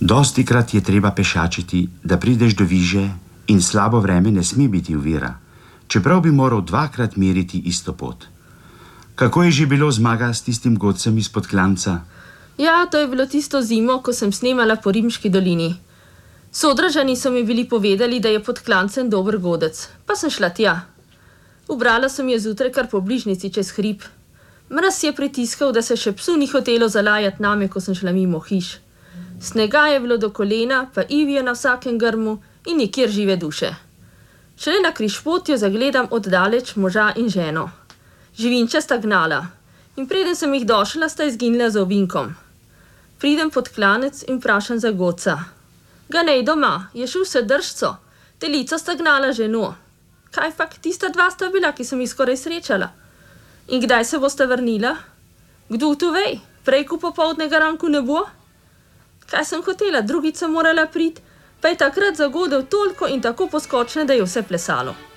Dostikrat je treba pešačiti, da prideš do viže in slabo vreme ne sme biti ovira, čeprav bi moral 2-krat meriti isto pot. Kako je že bilo zmaga s tistim godcem izpod klanca? Ja, to je bilo tisto zimo, ko sem snemala po Rimški dolini. Sodražani so mi bili povedali, da je pod klancem dober godec, pa sem šla tja. Ubrala sem je zjutraj kar po bližnici čez hrib. Mraz je pritiskal, da se še psu ni hotelo zalajati name, ko sem šla mimo hiš. Snega je bilo do kolena, pa ivije na vsakem grmu in nikjer žive duše. Šele na križpotju zagledam oddaleč moža in ženo. Živinča sta gnala in preden sem jih došla, sta izginila za ovinkom. Pridem pod klanec in vprašam za godca. Ga nej doma, je šel vse držco, telico sta gnala ženo. Kaj fak, tista 2 sta bila, ki sem jih skoraj srečala. In kdaj se boste vrnila? Kdo tu vej, prej ko popoldnega ranku ne bo? Kaj sem hotela, drugič sem morala priti, pa je takrat zagodel toliko in tako poskočne, da je vse plesalo.